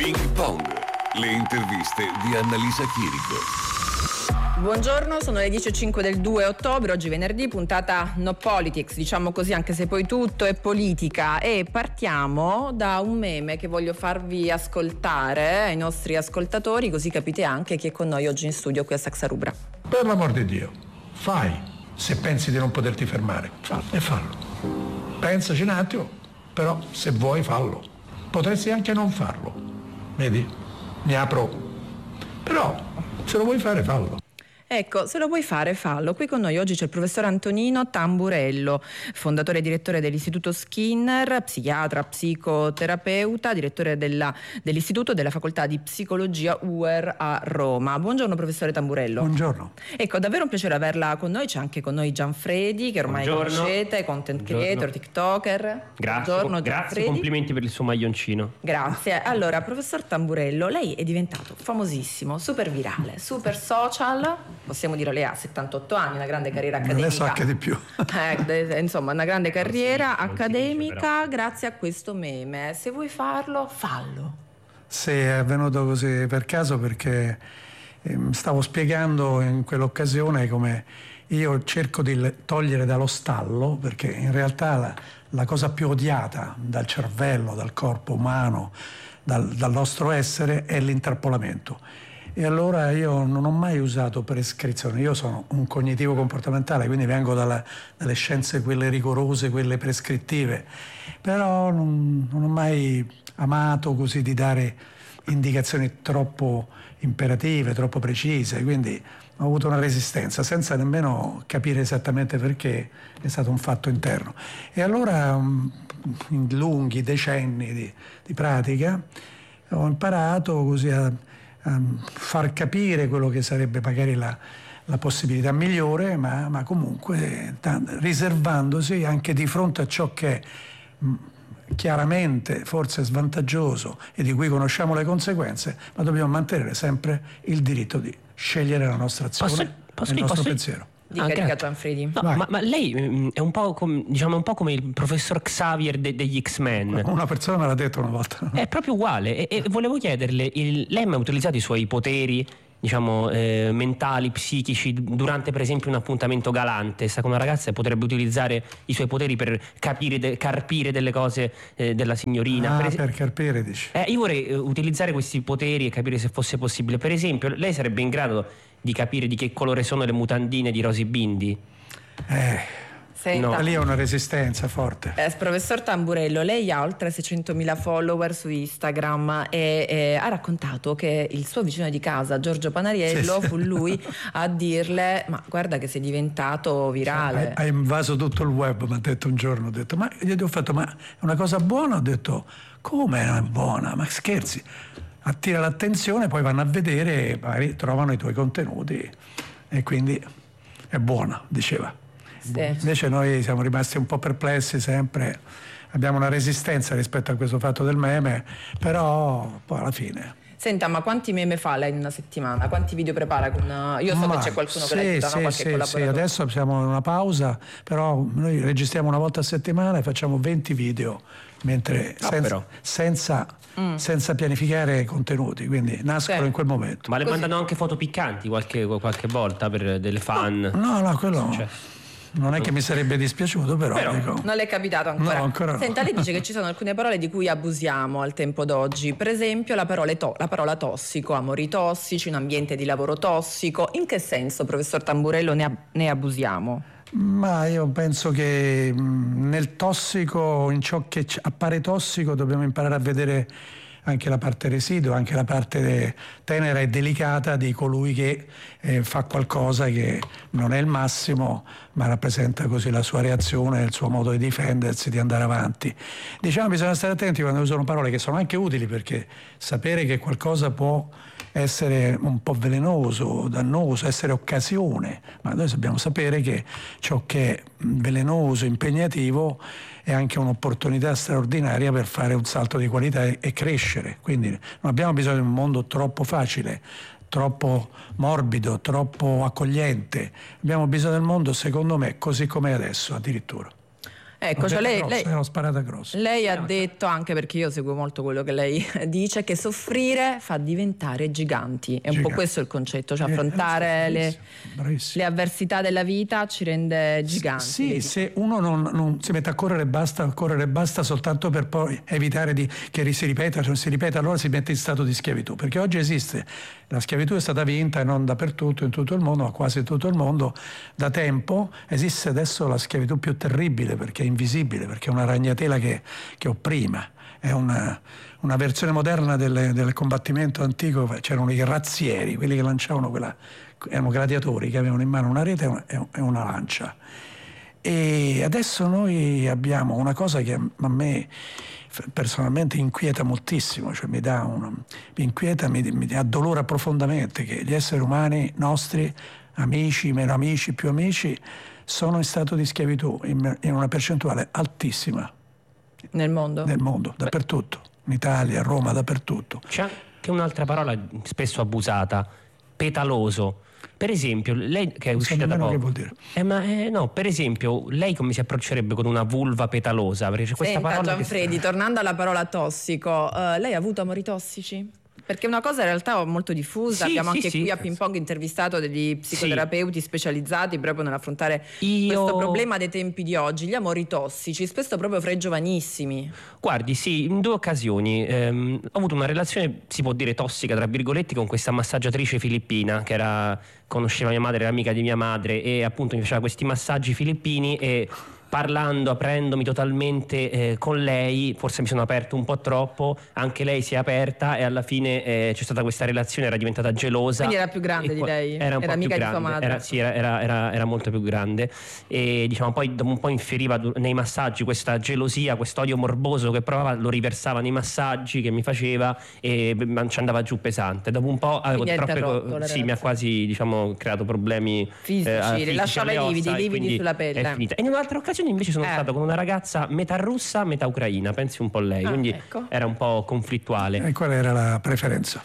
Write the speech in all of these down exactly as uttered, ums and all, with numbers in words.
Ping Pong, le interviste di Annalisa Chirico. Buongiorno, sono le dieci e cinque del due ottobre, oggi venerdì, puntata No Politics, diciamo così, anche se poi tutto è politica, e partiamo da un meme che voglio farvi ascoltare ai nostri ascoltatori, così capite anche chi è con noi oggi in studio qui a Saxa Rubra. Per l'amor di Dio, fai, se pensi di non poterti fermare, fallo e fallo. Pensaci un attimo, però se vuoi fallo. Potresti anche non farlo, vedi? Mi apro, però se lo vuoi fare fallo. Ecco, se lo vuoi fare, fallo. Qui con noi oggi c'è il professor Antonino Tamburello, fondatore e direttore dell'Istituto Skinner, psichiatra, psicoterapeuta, direttore della, dell'Istituto della Facoltà di Psicologia U E R a Roma. Buongiorno professore Tamburello. Buongiorno. Ecco, davvero un piacere averla con noi. C'è anche con noi Gianfredi, che ormai Buongiorno. conoscete, content Buongiorno. creator, tiktoker. Grazie, Buongiorno, grazie, Gianfredi. complimenti per il suo maglioncino. Grazie. Allora, professor Tamburello, lei è diventato famosissimo, super virale, super social. Possiamo dire, lei ha settantotto anni, una grande carriera accademica. Adesso anche di più. Eh, insomma, una grande carriera Non si dice, accademica però. grazie a questo meme. Se vuoi farlo, fallo. Sì, è venuto così per caso perché ehm, stavo spiegando in quell'occasione come io cerco di le- togliere dallo stallo, perché in realtà la, la cosa più odiata dal cervello, dal corpo umano, dal, dal nostro essere è l'intrappolamento. E allora io non ho mai usato prescrizioni, io sono un cognitivo comportamentale, quindi vengo dalla, dalle scienze quelle rigorose, quelle prescrittive, però non, non ho mai amato così di dare indicazioni troppo imperative, troppo precise, quindi ho avuto una resistenza senza nemmeno capire esattamente perché, è stato un fatto interno. E allora um, in lunghi decenni di, di pratica ho imparato così a far capire quello che sarebbe magari la, la possibilità migliore, ma, ma comunque t- riservandosi anche di fronte a ciò che è mh, chiaramente forse svantaggioso e di cui conosciamo le conseguenze, ma dobbiamo mantenere sempre il diritto di scegliere la nostra azione Posso- e posso- il nostro posso- pensiero. Dica, Ah, dica grazie. Gianfredi. No, ma, ma lei mm, è un po' com- diciamo un po' come il professor Xavier de- degli X-Men. Una persona me l'ha detto una volta. È proprio uguale. E, e volevo chiederle, il, lei ha mai utilizzato i suoi poteri, diciamo, eh, mentali, psichici, durante per esempio un appuntamento galante? Sa, con una ragazza potrebbe utilizzare i suoi poteri per capire, de- carpire delle cose eh, della signorina. Ah, Per es- per carpire, dici. Eh, io vorrei eh, utilizzare questi poteri e capire se fosse possibile. Per esempio, lei sarebbe in grado di capire di che colore sono le mutandine di Rosy Bindi? Eh, Senta, No. lì è una resistenza forte. eh, professor Tamburello, lei ha oltre seicentomila follower su Instagram e eh, ha raccontato che il suo vicino di casa, Giorgio Panariello, Sì, sì. fu lui a dirle: ma guarda che sei diventato virale. Hai, hai invaso tutto il web, mi ha detto un giorno. Ho detto, ma gli ho fatto, ma è una cosa buona? Ho detto, come è buona? Ma scherzi? Attira l'attenzione, poi vanno a vedere e magari trovano i tuoi contenuti e quindi è buona, diceva. Sì. Invece noi siamo rimasti un po' perplessi sempre, abbiamo una resistenza rispetto a questo fatto del meme, però poi alla fine... Senta, ma quanti meme fa lei in una settimana? Quanti video prepara? Con, io so Ma che c'è qualcuno sì, che la aiuta, sì, no? Qualche sì, sì, collaboratore. adesso siamo in una pausa, però noi registriamo una volta a settimana e facciamo venti video, mentre Ah, senza, però. senza, senza pianificare contenuti, quindi nascono Sì. in quel momento. Ma le Così. mandano anche foto piccanti qualche, qualche volta per delle fan? No, no, quello Cioè, non è che mi sarebbe dispiaciuto, però, Però, dico, Non le è capitato ancora? No, ancora no. Senta, lei dice che ci sono alcune parole di cui abusiamo al tempo d'oggi. Per esempio la parola, to- la parola tossico, amori tossici, un ambiente di lavoro tossico. In che senso, professor Tamburello, ne, ab- ne abusiamo? ma io penso che mh, nel tossico, in ciò che ci appare tossico, dobbiamo imparare a vedere anche la parte residua, anche la parte de- tenera e delicata di colui che eh, fa qualcosa che non è il massimo, ma rappresenta così la sua reazione, il suo modo di difendersi, di andare avanti. Diciamo, bisogna stare attenti quando usano parole che sono anche utili, perché sapere che qualcosa può essere un po' velenoso, dannoso, essere occasione, ma noi dobbiamo sapere che ciò che è velenoso, impegnativo, è anche un'opportunità straordinaria per fare un salto di qualità e, e crescere. Quindi non abbiamo bisogno di un mondo troppo facile, troppo morbido, troppo accogliente. Abbiamo bisogno del mondo, secondo me, così com'è adesso addirittura. Ecco, cioè lei, lei, l'ho sparata grossa. Lei ha detto, anche perché io seguo molto quello che lei dice, che soffrire fa diventare giganti. È un Giganti. po' questo il concetto, cioè Eh, affrontare bravissimo, le, bravissimo. le avversità della vita ci rende giganti. Sì, se uno non, non si mette a correre basta, a correre basta soltanto per poi evitare di, che si ripeta, cioè si ripeta, allora si mette in stato di schiavitù, perché oggi esiste, la schiavitù è stata vinta e non dappertutto, in tutto il mondo, ma quasi in tutto il mondo, da tempo. Esiste adesso la schiavitù più terribile, perché è invisibile, perché è una ragnatela che, che opprima, è una, una versione moderna del, del combattimento antico. C'erano i razzieri, quelli che lanciavano quella, erano gladiatori che avevano in mano una rete e una lancia. E adesso noi abbiamo una cosa che a me personalmente inquieta moltissimo, cioè mi dà una, mi inquieta, mi, mi addolora profondamente, che gli esseri umani nostri, amici, meno amici, più amici, sono in stato di schiavitù in, in una percentuale altissima. Nel mondo? Nel mondo, dappertutto, in Italia, a Roma, dappertutto. C'è anche un'altra parola spesso abusata, petaloso. Per esempio, lei che è uscita da poco. Che vuol dire? Eh, ma eh, no, per esempio, lei come si approccerebbe con una vulva petalosa? Perché c'è questa Senta, parola Gianfredi, che... tornando alla parola tossico, uh, lei ha avuto amori tossici? Perché è una cosa in realtà molto diffusa. Sì, Abbiamo sì, anche sì. qui a Ping Pong intervistato degli psicoterapeuti sì. specializzati proprio nell'affrontare Io... questo problema dei tempi di oggi, gli amori tossici, spesso proprio fra i giovanissimi. Guardi, sì, in due occasioni ehm, ho avuto una relazione, si può dire tossica tra virgoletti, con questa massaggiatrice filippina che era, conosceva mia madre, era amica di mia madre, e appunto mi faceva questi massaggi filippini, e parlando, aprendomi totalmente eh, con lei, forse mi sono aperto un po' troppo, anche lei si è aperta e alla fine eh, c'è stata questa relazione, era diventata gelosa. Quindi era più grande di lei? Era un era po' amica più di grande, sua madre? era, sì, era, era, era, era molto più grande, e diciamo poi dopo un po' inferiva nei massaggi questa gelosia, questo odio morboso che provava, lo riversava nei massaggi che mi faceva e ci andava giù pesante. Dopo un po' avevo troppe co- sì, mi ha quasi diciamo creato problemi fisici, eh, fisici rilasciava i lividi, ossa, lividi sulla pelle. È finita. E in un'altra occasione invece sono eh. stato con una ragazza metà russa, metà ucraina, pensi un po' lei, ah, quindi ecco. era un po' conflittuale. E qual era la preferenza?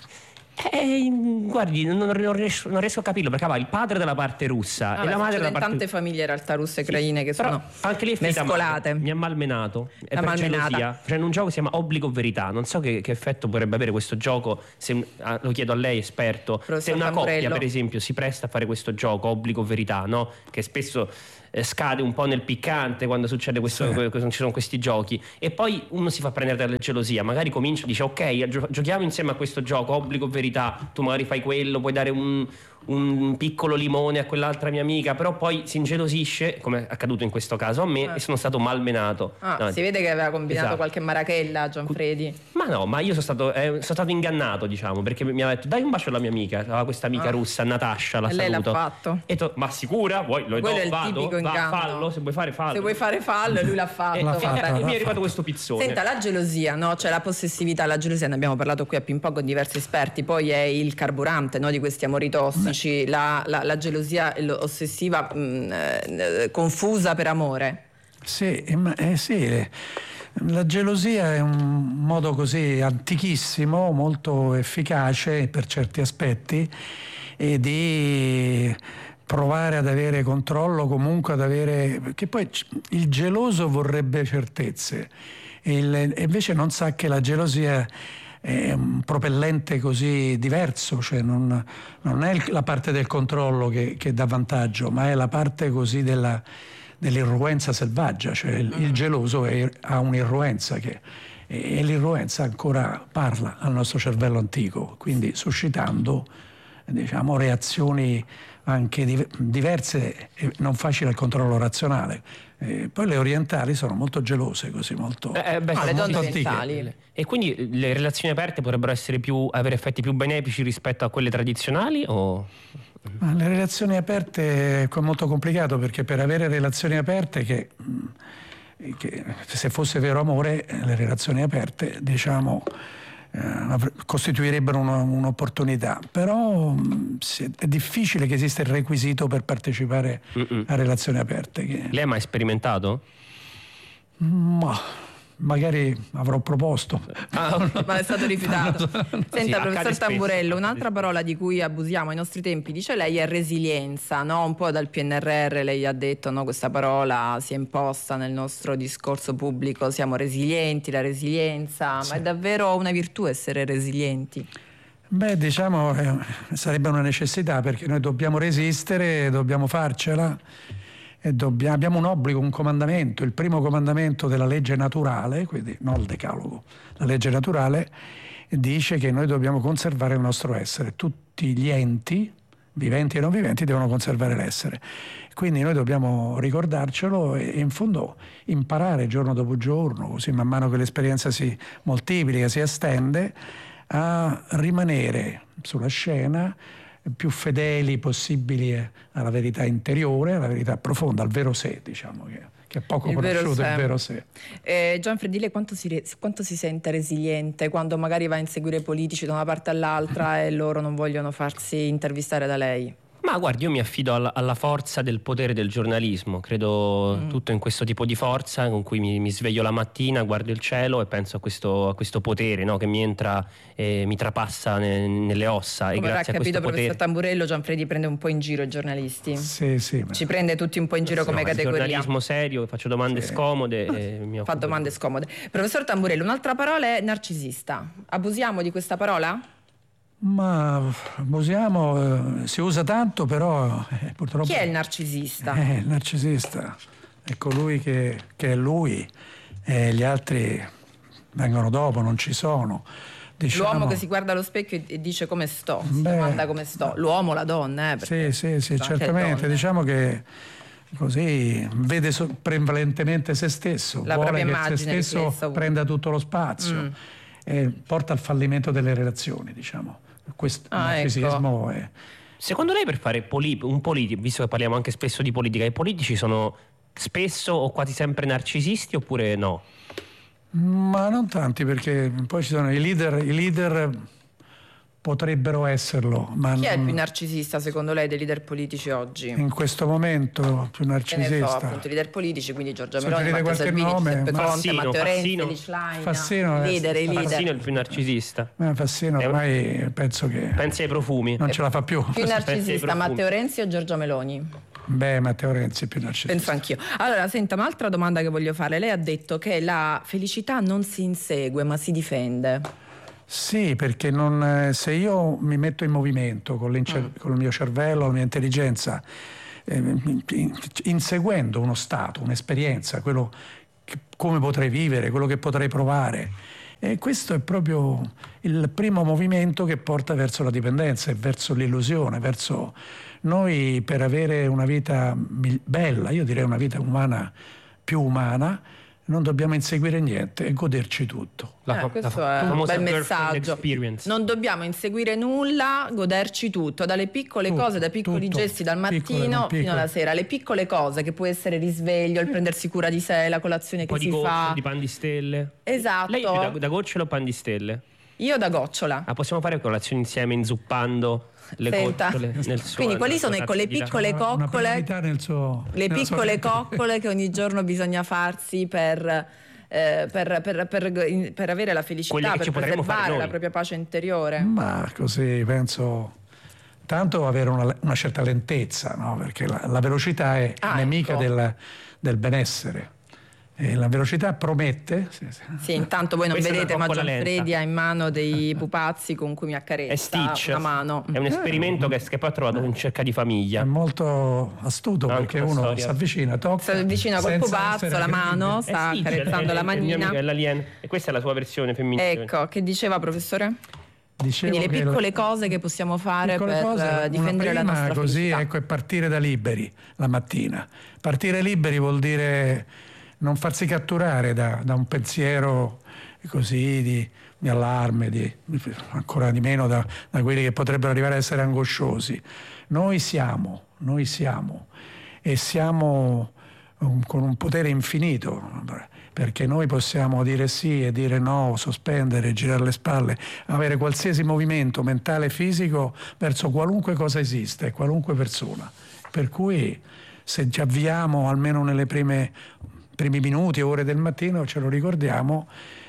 Eh, guardi, non, non, riesco, non riesco a capirlo, perché aveva il padre della parte russa ah, e beh, la madre della parte... tante famiglie in realtà russe e ucraine sì, che sono anche lì è mescolate. Mi ha malmenato, è la per malmenata. gelosia. Cioè in un gioco si chiama Obbligo o Verità, non so che, che effetto potrebbe avere questo gioco, se, lo chiedo a lei esperto. Professor se una Tamburello. coppia per esempio si presta a fare questo gioco Obbligo o Verità, no? Che spesso eh, scade un po' nel piccante quando succede questo, sì. quando ci sono questi giochi, e poi uno si fa prendere dalla gelosia, magari comincia, dice ok, gio- giochiamo insieme a questo gioco Obbligo o Verità, tu magari fai quello, puoi dare un, un piccolo limone a quell'altra mia amica, però poi si ingelosisce, come è accaduto in questo caso a me, eh. e sono stato malmenato. Ah, no, si vede che aveva combinato esatto. qualche marachella Gianfredi. Ma no, ma io sono stato, eh, sono stato ingannato, diciamo, perché mi ha detto dai un bacio alla mia amica, aveva questa amica ah. russa, Natascia, la e saluto. lei l'ha fatto. E to, ma sicura? Vuoi? Lo Quello do, è il vado? tipico Va, inganno. fallo, se vuoi fare fallo. Se vuoi fare fallo e lui l'ha fatto. E, l'ha fatto, e, l'ha e mi è arrivato fatto. questo pizzone. Senta, la gelosia, no? Cioè la possessività, la gelosia, ne abbiamo parlato qui a Ping Pong con diversi esperti, poi è il carburante, no, di questi amori tossici, la, la, la gelosia ossessiva mh, eh, confusa per amore. Sì, ma, eh, sì, la gelosia è un modo così antichissimo, molto efficace per certi aspetti, e di provare ad avere controllo, comunque ad avere, perché poi il geloso vorrebbe certezze, e il, e invece non sa che la gelosia è un propellente così diverso, cioè non, non è la parte del controllo che, che dà vantaggio, ma è la parte così della, dell'irruenza selvaggia, cioè il, il geloso è, ha un'irruenza che, e, e l'irruenza ancora parla al nostro cervello antico, quindi suscitando diciamo reazioni anche di, diverse e non facili al controllo razionale. Eh, poi le orientali sono molto gelose, così molto, eh, beh, ah, le molto donne antiche. orientali. E quindi le relazioni aperte potrebbero essere più, avere effetti più benefici rispetto a quelle tradizionali o... Ma le relazioni aperte è molto complicato, perché per avere relazioni aperte che, che se fosse vero amore, le relazioni aperte diciamo eh, costituirebbero una, un'opportunità, però è difficile che esista il requisito per partecipare Mm-mm. a relazioni aperte. Che... Lei ha mai sperimentato? Ma magari avrò proposto. Ah, ma è stato rifiutato. Senta, Sì, professor Tamburello, spesso. un'altra parola di cui abusiamo ai nostri tempi, dice lei, è resilienza, no? Un po' dal P N R R lei ha detto, no? Questa parola si è imposta nel nostro discorso pubblico, siamo resilienti, la resilienza, sì. Ma è davvero una virtù essere resilienti? Beh, diciamo eh, sarebbe una necessità, perché noi dobbiamo resistere, dobbiamo farcela e dobbiamo, abbiamo un obbligo, un comandamento. Il primo comandamento della legge naturale, quindi non il decalogo, la legge naturale dice che noi dobbiamo conservare il nostro essere. Tutti gli enti, viventi e non viventi, devono conservare l'essere. Quindi noi dobbiamo ricordarcelo e in fondo imparare giorno dopo giorno, così man mano che l'esperienza si moltiplica, si estende, a rimanere sulla scena più fedeli possibili alla verità interiore, alla verità profonda, al vero sé, diciamo, che, che è poco il conosciuto, vero il vero sé. Eh, Gianfredi, lei quanto si, quanto si sente resiliente quando magari va a inseguire i politici da una parte all'altra e loro non vogliono farsi intervistare da lei? Ma guardi, io mi affido alla, alla forza del potere del giornalismo, credo mm. tutto in questo tipo di forza con cui mi, mi sveglio la mattina, guardo il cielo e penso a questo, a questo potere, no? Che mi entra e mi trapassa ne, nelle ossa. Come e grazie avrà a capito, questo professor potere... Tamburello, Gianfredi prende un po' in giro i giornalisti. Sì, sì. Ci prende tutti un po' in giro come no, categoria. Giornalismo serio, faccio domande sì. scomode e mi Fa domande scomode. Professor Tamburello, un'altra parola è narcisista. Abusiamo di questa parola? Ma abusiamo, eh, si usa tanto, però eh, purtroppo... Chi è il narcisista? Eh, il narcisista è colui che, che è lui e gli altri vengono dopo, non ci sono. Diciamo... L'uomo che si guarda allo specchio e dice come sto, si Beh, domanda come sto. L'uomo, la donna, eh? Sì, sì, sì, certamente. Diciamo che così vede so- prevalentemente se stesso, la vuole propria che immagine se stesso riflessa, prenda tutto lo spazio mm. e porta al fallimento delle relazioni, diciamo. Questo ah, narcisismo ecco. è... Secondo lei, per fare poli- un politico, visto che parliamo anche spesso di politica, i politici sono spesso o quasi sempre narcisisti oppure no? Ma non tanti, perché poi ci sono i leader, i leader potrebbero esserlo. Ma chi è il non... più narcisista secondo lei dei leader politici oggi? In questo momento più narcisista. Che ne so, appunto, i leader politici, quindi Giorgia So Meloni, Matteo Salvini, nome, Giuseppe Conte, Fassino, Matteo Renzi, Fassino. Licia Schlein, Fassino, i leader, i leader. Fassino è il più narcisista. Eh, Fassino ormai penso che Pensi ai profumi. non ce la fa più. Più narcisista, Matteo Renzi o Giorgia Meloni? Beh, Matteo Renzi è più narcisista. Penso anch'io. Allora, senta, un'altra domanda che voglio fare. Lei ha detto che la felicità non si insegue, ma si difende. Sì, perché non, se io mi metto in movimento con, mm. con il mio cervello, la mia intelligenza, eh, inseguendo uno stato, un'esperienza, quello che, come potrei vivere, quello che potrei provare, e questo è proprio il primo movimento che porta verso la dipendenza e verso l'illusione, verso noi, per avere una vita bella, io direi una vita umana, più umana, non dobbiamo inseguire niente e goderci tutto. La, eh, questo la, è un bel messaggio. Experience. Non dobbiamo inseguire nulla, goderci tutto, dalle piccole tutto, cose, dai piccoli tutto, gesti dal mattino piccole, piccole. fino alla sera. Le piccole cose, che può essere il risveglio, il prendersi cura di sé, la colazione che si fa. Un po' di fa. di pan di stelle. Esatto. Lei da, da gocciolo o pan di stelle? Io da gocciola. Ah, possiamo fare colazione insieme inzuppando le Senta. gocciole nel suo, Quindi quali sono ecco, le piccole coccole, nel suo, le piccole coccole che ogni giorno bisogna farsi per... Eh, per, per, per, per avere la felicità, per preservare la propria pace interiore? Ma così penso tanto avere una, una certa lentezza, no? Perché la, la velocità è ah, nemica ecco. del, del benessere. E la velocità promette. Sì, sì. Sì, intanto voi non Questa vedete, ma Gianfredi lenta. ha in mano dei pupazzi con cui mi accarezza è Stitch. la mano. È un esperimento che, che poi ha trovato in cerca di famiglia. È molto astuto anche perché uno si avvicina, tocca. Si avvicina col pupazzo, la mano, sta Stitch, accarezzando è, la è, manina. È l'alien. E questa è la sua versione femminile. Ecco, che diceva professore? Dicevo Quindi le piccole che cose che possiamo fare per cose, difendere la nostra così, felicità. Ecco, è partire da liberi la mattina. Partire liberi vuol dire non farsi catturare da, da un pensiero così di, di allarme, di, ancora di meno da, da quelli che potrebbero arrivare a essere angosciosi. Noi siamo, noi siamo e siamo un, con un potere infinito, perché noi possiamo dire sì e dire no, sospendere, girare le spalle, avere qualsiasi movimento mentale e fisico verso qualunque cosa esiste, qualunque persona. Per cui se ci avviamo almeno nelle prime primi minuti, ore del mattino, ce lo ricordiamo,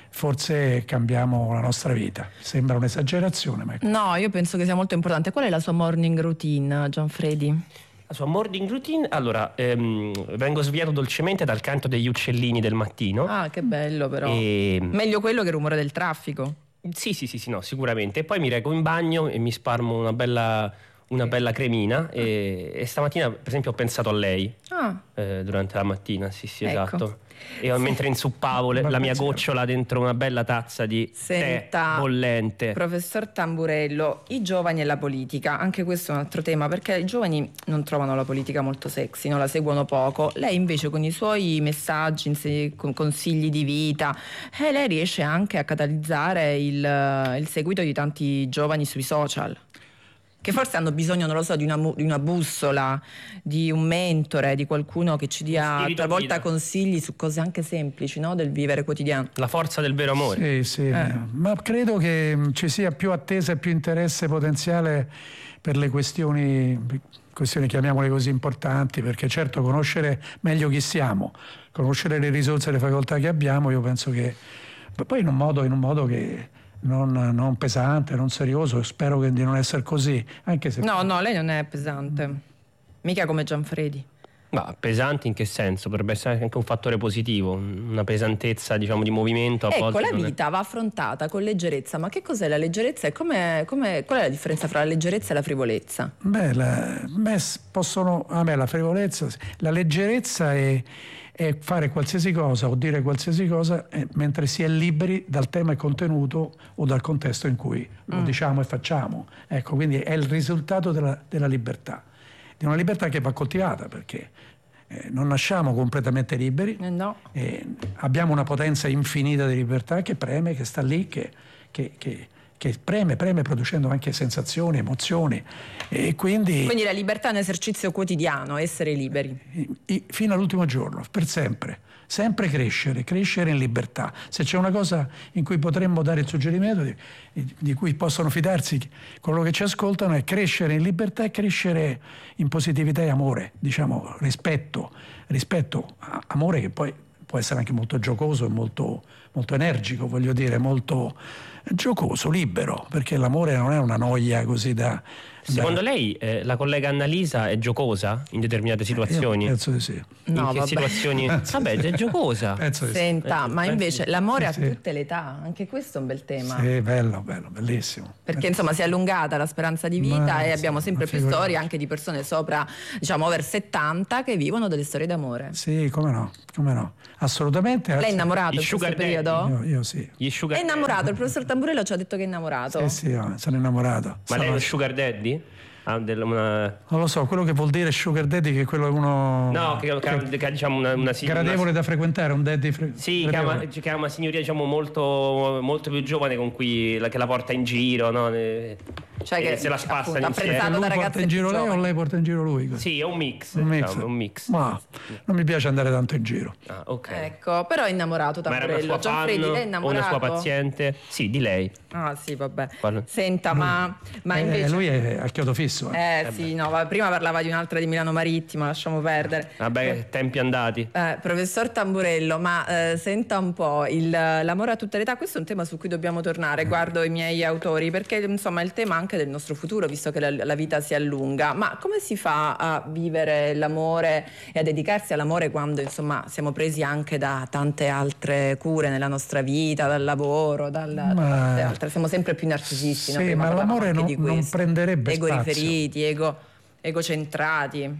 forse cambiamo la nostra vita. Sembra un'esagerazione, ma ecco. No, io penso che sia molto importante. Qual è la sua morning routine, Gianfredi? La sua morning routine? Allora, ehm, vengo sviato dolcemente dal canto degli uccellini del mattino. Ah, che bello però. E... Meglio quello che il rumore del traffico. Sì, sì, sì, sì, no, sicuramente. E poi mi reco in bagno e mi sparmo una bella, una bella cremina e, e stamattina, per esempio, ho pensato a lei Ah. eh, durante la mattina, sì, sì, Ecco. esatto. E mentre inzuppavo le- la mia gocciola dentro una bella tazza di Senta, tè bollente. Professor Tamburello, i giovani e la politica, anche questo è un altro tema, perché i giovani non trovano la politica molto sexy, non la seguono poco. Lei invece con i suoi messaggi, inse- con consigli di vita, eh, lei riesce anche a catalizzare il, il seguito di tanti giovani sui social, che forse hanno bisogno, non lo so, di una, mu- di una bussola, di un mentore, di qualcuno che ci dia Spirito talvolta guida. consigli su cose anche semplici, no? Del vivere quotidiano. La forza del vero amore. Sì, sì, ma credo che mh, ci sia più attesa e più interesse potenziale per le questioni, questioni chiamiamole così importanti, perché certo conoscere meglio chi siamo, conoscere le risorse e le facoltà che abbiamo, io penso che poi in un modo, in un modo che non, non pesante, non serioso, spero che di non essere così, anche se No, no, lei non è pesante, mica come Gianfredi. Ma pesanti in che senso? Potrebbe essere anche un fattore positivo, una pesantezza, diciamo, di movimento. A Ecco, volte la non è- vita va affrontata con leggerezza, ma che cos'è la leggerezza e com'è- com'è- qual è la differenza fra la leggerezza e la frivolezza? Beh, la, beh, s- possono, a me la frivolezza, sì. La leggerezza è, è fare qualsiasi cosa o dire qualsiasi cosa eh, mentre si è liberi dal tema e contenuto o dal contesto in cui lo diciamo e facciamo. Ecco, quindi è il risultato della, della libertà, di una libertà che va coltivata, perché eh, non nasciamo completamente liberi, Eh, no. eh, abbiamo una potenza infinita di libertà che preme, che sta lì, che, che, che, che preme, preme producendo anche sensazioni, emozioni, e quindi, Quindi la libertà è un esercizio quotidiano, essere liberi. i- i- fino all'ultimo giorno, per sempre, sempre crescere, crescere in libertà. Se c'è una cosa in cui potremmo dare il suggerimento di, di cui possono fidarsi coloro che ci ascoltano, è crescere in libertà e crescere in positività e amore, diciamo rispetto, rispetto, a- amore che poi può essere anche molto giocoso e molto, molto energico, voglio dire, molto giocoso, libero, perché l'amore non è una noia così da... Secondo da- lei eh, la collega Annalisa è giocosa in determinate situazioni? Io penso di sì. In No, che vabbè. situazioni? Vabbè, è giocosa. Penso di sì. Senta, ma invece l'amore a Sì. tutte le età, anche questo è un bel tema. Sì, bello, bello, bellissimo. Perché insomma si è allungata la speranza di vita Ma e sì, abbiamo sempre ma più figurati. storie anche di persone sopra, diciamo, over settanta che vivono delle storie d'amore. Sì, come no, come no, assolutamente. Lei è anzi, innamorato I in questo sugar daddy. periodo? Io, io sì. Gli sugar È innamorato, il professor Tamburello ci ha detto che è innamorato. Sì, sì, io sono innamorato. Ma Sono- lei è uno sugar daddy? Ha del- una... Non lo so, quello che vuol dire sugar daddy, che è quello uno... No, che, che, che ha, diciamo una, una, una- gradevole da frequentare, un daddy fre- Sì, che ha, gradevole. una, che ha una signoria, diciamo, molto, molto più giovane con cui la, che la porta in giro, no? E- Cioè e che, se la spassano appunto, insieme. apprezzato Lui da porta ragazze in giro più lei o giovani. lei porta in giro lui? Sì, è un mix. Un mix. diciamo, un mix. Ma non mi piace andare tanto in giro. Ah, ok. Ecco, però è innamorato Ma era una Tamburello. sua fan Gianfredi, lei è o una innamorato? sua paziente? Sì, di lei. Ah sì, vabbè. Parla- Senta, ma, ma Eh, invece... lui è a chiodo fisso. eh. Eh sì, no, va- prima parlava di un'altra di Milano Marittima, lasciamo perdere. Vabbè, tempi andati. Eh, professor Tamburello, ma eh, senta un po', il- l'amore a tutte le età, questo è un tema su cui dobbiamo tornare, guardo i miei autori, perché insomma è il tema anche del nostro futuro, visto che la, la vita si allunga. Ma come si fa a vivere l'amore e a dedicarsi all'amore quando insomma siamo presi anche da tante altre cure nella nostra vita, dal lavoro, dal, da Ma- tante altre, siamo sempre più narcisisti, no? Sì, Prima ma parlavamo l'amore anche non- di non questo. prenderebbe ego spazio. riferiti, ego, egocentrati.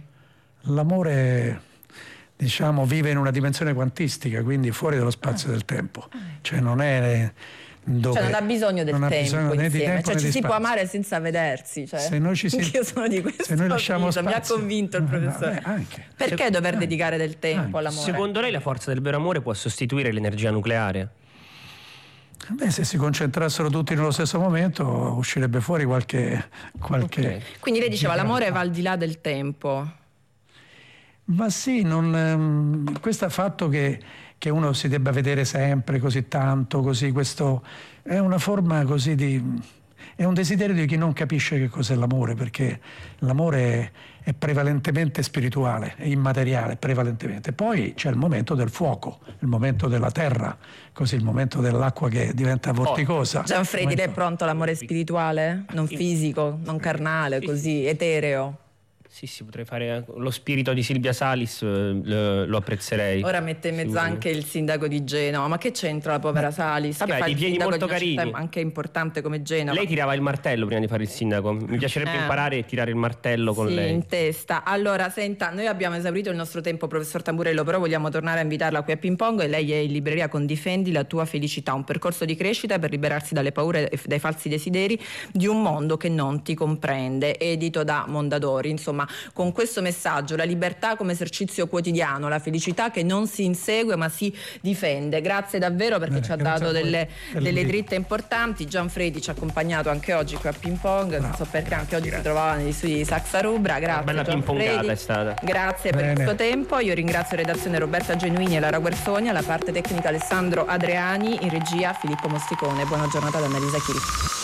L'amore, diciamo, vive in una dimensione quantistica, quindi fuori dallo spazio del tempo. Cioè non è dove... Cioè non ha bisogno del non ha tempo bisogno né di insieme, tempo cioè né ci di si può spazio. amare senza vedersi, cioè. Se noi ci si- Io sono di questo se noi lasciamo avviso, mi ha spazio- convinto il No, no, professore. beh, anche. Perché dover dedicare del tempo anche. all'amore? Secondo lei la forza del vero amore può sostituire l'energia nucleare? Beh, se si concentrassero tutti nello stesso momento uscirebbe fuori qualche... qualche... Quindi lei diceva l'amore va al di là del tempo. Ma sì, non, ehm, questo fatto che, che uno si debba vedere sempre così tanto, così, questo è una forma così di... è un desiderio di chi non capisce che cos'è l'amore, perché l'amore è prevalentemente spirituale, è immateriale prevalentemente. Poi c'è il momento del fuoco, il momento della terra, così il momento dell'acqua che diventa vorticosa. Gianfredi, momento... lei è pronto all'amore spirituale? Non fisico, non carnale, così, etereo? Sì, sì, potrei fare lo spirito di Silvia Salis, lo, lo apprezzerei. Ora mette in mezzo anche il sindaco di Genova, ma che c'entra la povera Salis? Vabbè, che fa di il piedi sindaco molto di una città carini. anche importante come Genova. Lei tirava il martello prima di fare il sindaco. Mi piacerebbe Eh. imparare a tirare il martello con sì, lei. in testa. Allora, senta, noi abbiamo esaurito il nostro tempo, professor Tamburello, però vogliamo tornare a invitarla qui a Ping Pong, e lei è in libreria con Difendi la tua felicità, un percorso di crescita per liberarsi dalle paure e dai falsi desideri di un mondo che non ti comprende, edito da Mondadori. Insomma, con questo messaggio, la libertà come esercizio quotidiano, la felicità che non si insegue ma si difende. Grazie davvero, perché Bene, ci ha dato delle, delle dritte importanti. Gianfredi ci ha accompagnato anche oggi qui a Ping Pong, non so perché anche oggi grazie. Si trovava negli studi di Saxa Rubra. Grazie, bella pingpongata è stata. Grazie Bene. per questo tempo. Io ringrazio redazione Roberta Genuini e Lara Guerzoni, alla parte tecnica Alessandro Adriani, in regia Filippo Mosticone. Buona giornata da Annalisa Chiri.